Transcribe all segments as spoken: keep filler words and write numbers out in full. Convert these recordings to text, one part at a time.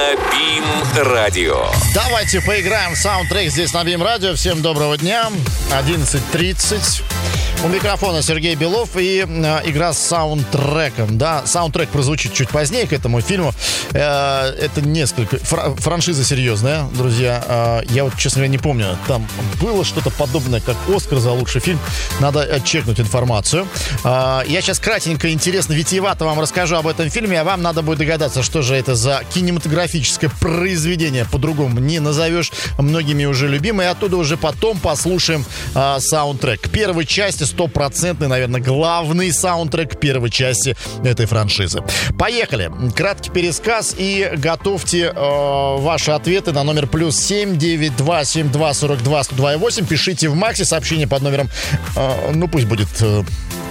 на БИМ-радио. Давайте поиграем в саундтрек здесь на БИМ-радио. Всем доброго дня. одиннадцать тридцать. У микрофона Сергей Белов и э, игра с саундтреком. Да, саундтрек прозвучит чуть позднее к этому фильму. Э, это несколько... Фра- франшиза серьезная, друзья. Э, я вот, честно говоря, не помню. Там было что-то подобное, как «Оскар» за лучший фильм. Надо э, чекнуть информацию. Э, я сейчас кратенько, интересно, витиевато вам расскажу об этом фильме, а вам надо будет догадаться, что же это за кинематографическое произведение. По-другому не назовешь. Многими уже любимое. И оттуда уже потом послушаем э, саундтрек. К первой части стопроцентный, наверное, главный саундтрек первой части этой франшизы. Поехали. Краткий пересказ и готовьте э, ваши ответы на номер плюс семь девять два семь два сорок два сто два восемь. Пишите в Максе сообщение под номером, э, ну пусть будет э,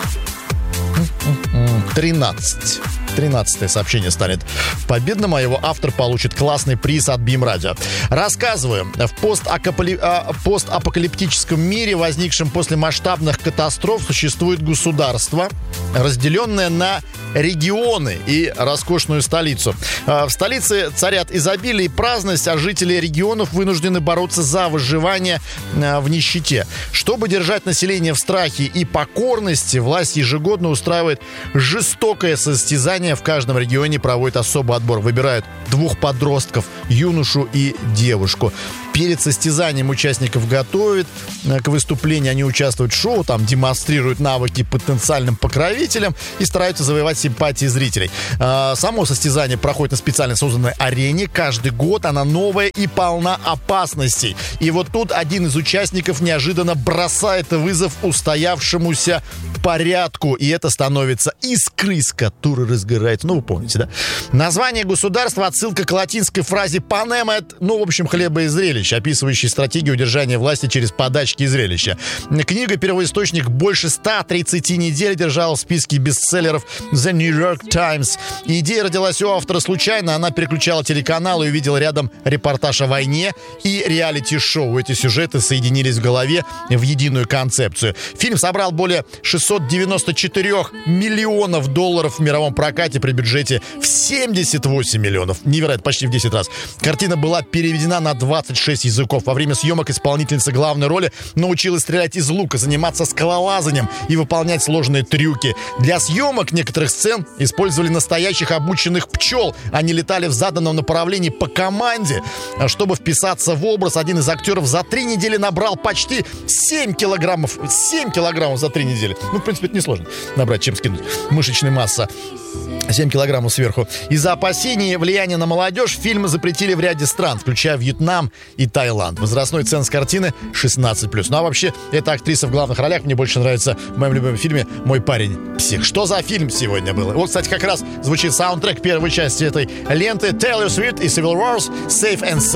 тринадцать. тринадцатое сообщение станет победным, а его автор получит классный приз от БИМ-радио. Рассказываю. В постапокали... постапокалиптическом мире, возникшем после масштабных катастроф, существует государство, разделенное на регионы и роскошную столицу. В столице царят изобилие и праздность, а жители регионов вынуждены бороться за выживание в нищете. Чтобы держать население в страхе и покорности, власть ежегодно устраивает жестокое состязание. В каждом регионе проводят особый отбор. Выбирают двух подростков, юношу и девушку. Перед состязанием участников готовят к выступлению. Они участвуют в шоу, там демонстрируют навыки потенциальным покровителям и стараются завоевать симпатии зрителей. Само состязание проходит на специально созданной арене. Каждый год она новая и полна опасностей. И вот тут один из участников неожиданно бросает вызов устоявшемуся порядку. И это становится искрой, с которой разгорается. Ну, вы помните, да? Название государства — отсылка к латинской фразе «панема» — это, ну, в общем, хлеба и зрелищ, описывающий стратегию удержания власти через подачки и зрелища. Книга-первоисточник больше ста тридцати недель держала в списке бестселлеров The New York Times. Идея родилась у автора случайно. Она переключала телеканал и увидела рядом репортаж о войне и реалити-шоу. Эти сюжеты соединились в голове в единую концепцию. Фильм собрал более шестьсот девяносто четыре миллионов долларов в мировом прокате при бюджете в семьдесят восемь миллионов. Невероятно, почти в десять раз. Картина была переведена на двадцать шесть языков. Во время съемок исполнительница главной роли научилась стрелять из лука, заниматься скалолазанием и выполнять сложные трюки. Для съемок некоторых сцен использовали настоящих обученных пчел. Они летали в заданном направлении по команде. Чтобы вписаться в образ, один из актеров за три недели набрал почти семь килограммов. семь килограммов за три недели. Ну, в принципе, это несложно набрать, чем скинуть. Мышечная масса. семь килограммов сверху. Из-за опасений влияния на молодежь фильмы запретили в ряде стран, включая Вьетнам и Таиланд. Возрастной ценз картины шестнадцать плюс. Ну а вообще, эта актриса в главных ролях мне больше нравится в моем любимом фильме «Мой парень псих». Что за фильм сегодня был? Вот, кстати, как раз звучит саундтрек первой части этой ленты Taylor Swift и Civil Wars «Safe and Sound».